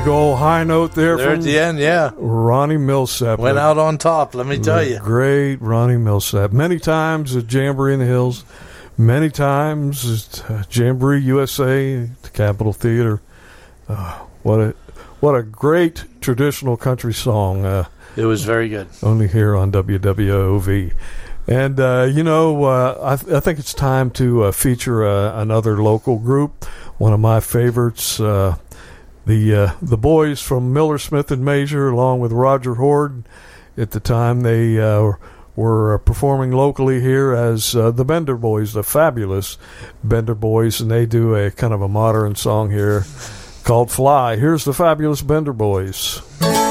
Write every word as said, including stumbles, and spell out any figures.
Big old high note there, there from at the end, yeah. Ronnie Millsap. Went out on top, let me tell you. Great Ronnie Millsap. Many times at Jamboree in the Hills, many times at uh, Jamboree U S A, the Capitol Theater. Uh, what a what a great traditional country song. Uh, it was very good. Only here on W W O V. And, uh, you know, uh, I, th- I think it's time to uh, feature uh, another local group, one of my favorites, uh, the uh, the boys from Miller, Smith and Major, along with Roger Horde. At the time, they uh, were performing locally here as uh, the Bender Boys, the fabulous Bender Boys, and they do a kind of a modern song here called Fly. Here's the fabulous Bender Boys.